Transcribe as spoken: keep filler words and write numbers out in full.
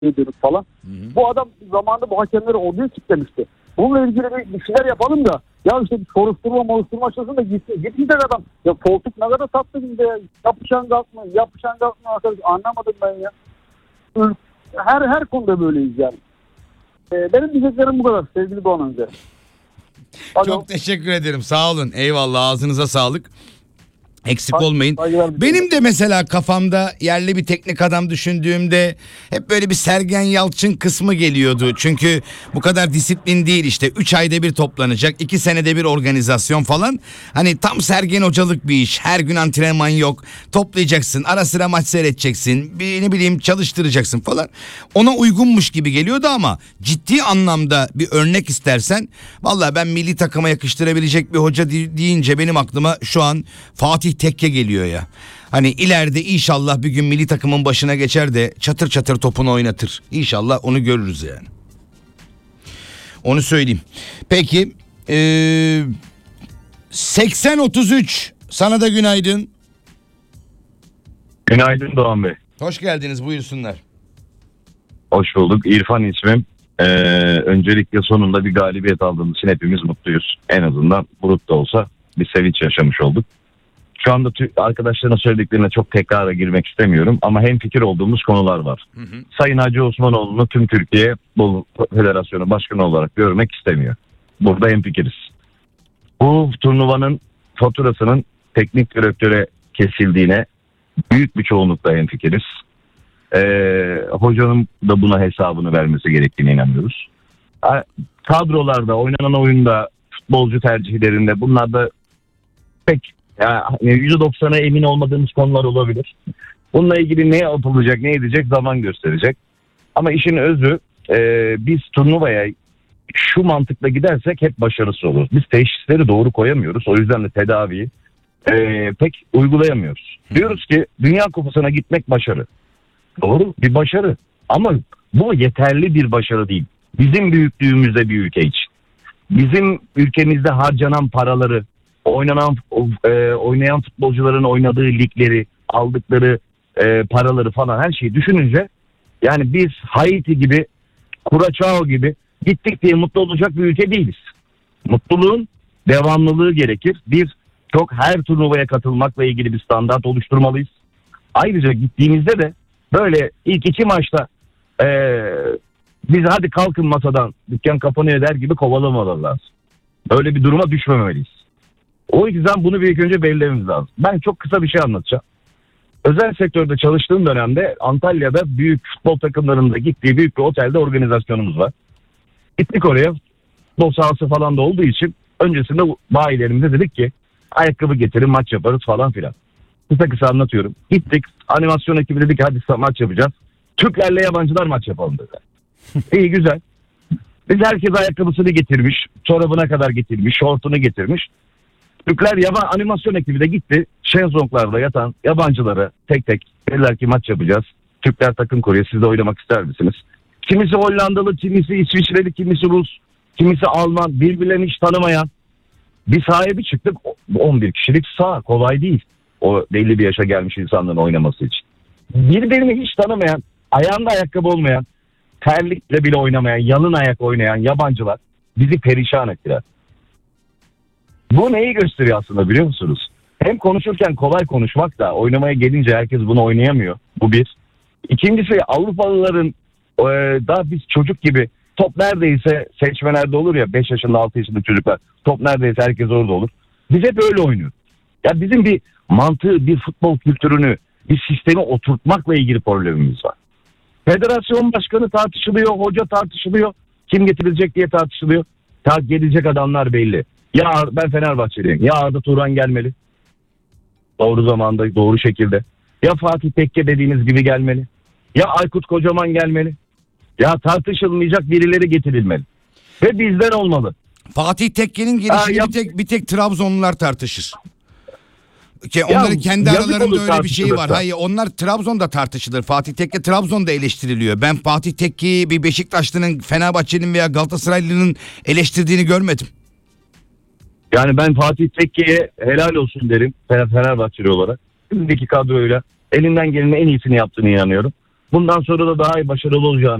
ediyoruz falan. Hı hı. Bu adam zamanında bu hakemleri orduya kilitlemişti. Bununla ilgili bir, bir şeyler yapalım da ya işte bir soruşturma soruşturma açılsın da gitsin. Gitmeyecek adam. Ya koltuk ne kadar tatlı bizde ya. Yapışan gaz mı? Yapışan gaz mı arkadaş? Anlamadım ben ya. Her her konuda böyleyiz yani. Ee, benim diyeceklerim bu kadar sevgili Doğan Önce. Çok teşekkür ederim. Sağ olun. Eyvallah. Ağzınıza sağlık. Eksik Hay, olmayın. Benim de mesela kafamda yerli bir teknik adam düşündüğümde hep böyle bir Sergen Yalçın kısmı geliyordu. Çünkü bu kadar disiplin değil işte. Üç ayda bir toplanacak. iki senede bir organizasyon falan. Hani tam Sergen Hocalık bir iş. Her gün antrenman yok. Toplayacaksın. Ara sıra maç seyredeceksin. Bir ne bileyim çalıştıracaksın falan. Ona uygunmuş gibi geliyordu ama ciddi anlamda bir örnek istersen vallahi ben milli takıma yakıştırabilecek bir hoca deyince benim aklıma şu an Fatih Tekke geliyor ya. Hani ileride inşallah bir gün milli takımın başına geçer de çatır çatır topunu oynatır. İnşallah onu görürüz yani. Onu söyleyeyim. Peki ee, seksen otuz üç sana da günaydın. Günaydın Doğan Bey. Hoş geldiniz, buyursunlar. Hoş bulduk. İrfan ismim. Ee, öncelikle sonunda bir galibiyet aldığımız için hepimiz mutluyuz. En azından bulut da olsa bir sevinç yaşamış olduk. Şu anda arkadaşların söylediklerine çok tekrara girmek istemiyorum ama hemfikir olduğumuz konular var. Hı hı. Sayın Hacı Osmanoğlu'nu tüm Türkiye Futbol Federasyonu Başkanı olarak görmek istemiyor. Burada hemfikiriz. Bu turnuvanın faturasının teknik direktöre kesildiğine büyük bir çoğunlukla hemfikiriz. Ee, hocanın da buna hesabını vermesi gerektiğine inanıyoruz. Kadrolarda, oynanan oyunda, futbolcu tercihlerinde bunlarda pek yani yüzde doksana emin olmadığımız konular olabilir. Bununla ilgili ne yapılacak, ne edecek zaman gösterecek. Ama işin özü e, biz turnuvaya şu mantıkla gidersek hep başarısız oluruz. Biz teşhisleri doğru koyamıyoruz. O yüzden de tedaviyi e, pek uygulayamıyoruz. Diyoruz ki Dünya Kupası'na gitmek başarı. Doğru, bir başarı. Ama bu yeterli bir başarı değil. Bizim büyüklüğümüzde bir ülke için. Bizim ülkemizde harcanan paraları, oynanan e, oynayan futbolcuların oynadığı ligleri, aldıkları e, paraları falan her şeyi düşününce yani biz Haiti gibi, Curaçao gibi gittik diye mutlu olacak bir ülke değiliz. Mutluluğun devamlılığı gerekir. Bir, çok her turnuvaya katılmakla ilgili bir standart oluşturmalıyız. Ayrıca gittiğimizde de böyle ilk iki maçta e, biz hadi kalkın masadan dükkan kapanıyor der gibi kovalamaları lazım. Böyle bir duruma düşmemeliyiz. O yüzden bunu bir ilk önce belirlememiz lazım. Ben çok kısa bir şey anlatacağım. Özel sektörde çalıştığım dönemde Antalya'da büyük futbol takımlarında gittiği büyük bir otelde organizasyonumuz var. Gittik oraya. Futbol sahası falan da olduğu için öncesinde bayilerimize dedik ki ayakkabı getirin maç yaparız falan filan. Kısa kısa anlatıyorum. Gittik animasyon ekibi dedik ki hadi maç yapacağız. Türklerle yabancılar maç yapalım dedi. İyi güzel. Biz herkes ayakkabısını getirmiş, çorabına kadar getirmiş, şortunu getirmiş. Türkler yaban animasyon ekibi de gitti. Şezlonglarda yatan yabancılara tek tek dediler ki maç yapacağız. Türkler takım kuruyor. Siz de oynamak ister misiniz? Kimisi Hollandalı, kimisi İsviçreli, kimisi Rus, kimisi Alman, birbirlerini hiç tanımayan bir sahaya bir çıktık. on bir kişilik saha kolay değil. O belli bir yaşa gelmiş insanların oynaması için. Birbirini hiç tanımayan, ayağında ayakkabı olmayan, terlikle bile oynamayan, yalın ayak oynayan yabancılar bizi perişan ettiler. Bu neyi gösteriyor aslında biliyor musunuz? Hem konuşurken kolay konuşmak da oynamaya gelince herkes bunu oynayamıyor. Bu bir. İkincisi Avrupalıların e, daha biz çocuk gibi top neredeyse seçmelerde olur ya beş yaşında altı yaşında çocuklar. Top neredeyse herkes orada olur. Biz hep öyle oynuyoruz. Ya bizim bir mantığı, bir futbol kültürünü, bir sistemi oturtmakla ilgili problemimiz var. Federasyon başkanı tartışılıyor, hoca tartışılıyor. Kim getirilecek diye tartışılıyor. Ta gelecek adamlar belli. Ya ben Fenerbahçeliyim. Ya Arda Turan gelmeli. Doğru zamanda, doğru şekilde. Ya Fatih Tekke dediğiniz gibi gelmeli. Ya Aykut Kocaman gelmeli. Ya tartışılmayacak birileri getirilmeli. Ve bizden olmalı. Fatih Tekke'nin gelişini bir tek bir tek Trabzonlular tartışır. Ki onların ya, kendi aralarında öyle bir şey var. Da. Hayır, onlar Trabzon'da tartışılır. Fatih Tekke Trabzon'da eleştiriliyor. Ben Fatih Tekke'yi bir Beşiktaşlı'nın, Fenerbahçe'nin veya Galatasaraylı'nın eleştirdiğini görmedim. Yani ben Fatih Tekke'ye helal olsun derim Fenerbahçeli olarak. Şimdiki kadroyla elinden gelenin en iyisini yaptığını inanıyorum. Bundan sonra da daha iyi başarılı olacağım